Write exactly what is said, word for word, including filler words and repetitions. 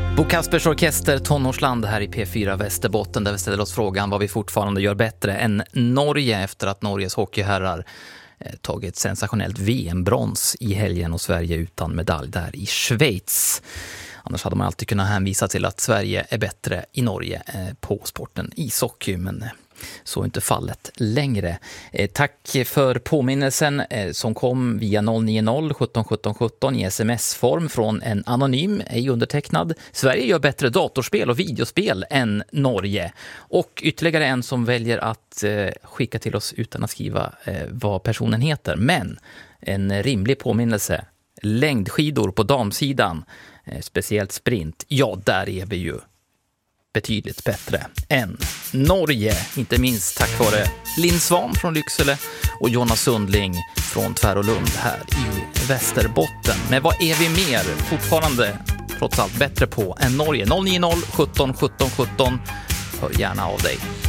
Bo Kaspers Orkester, Tonårsland här i P fyra Västerbotten, där vi ställer oss frågan vad vi fortfarande gör bättre än Norge efter att Norges hockeyherrar eh, tagit sensationellt V M-brons i helgen och Sverige utan medalj där i Schweiz. Annars hade man alltid kunnat hänvisa till att Sverige är bättre i Norge eh, på sporten ishockey, men eh, så är inte fallet längre. Eh, tack för påminnelsen eh, som kom via noll nio noll sjutton sjutton sjutton i sms-form från en anonym, ej undertecknad. Sverige gör bättre datorspel och videospel än Norge. Och ytterligare en som väljer att eh, skicka till oss utan att skriva eh, vad personen heter. Men en rimlig påminnelse. Längdskidor på damsidan, eh, speciellt sprint. Ja, där är vi ju betydligt bättre än Norge, inte minst tack vare Linn Svan från Lycksele och Jonas Sundling från Tvärolund här i Västerbotten. Men vad är vi mer fortfarande trots allt bättre på än Norge? noll nio noll sjutton sjutton sjutton, hör gärna av dig.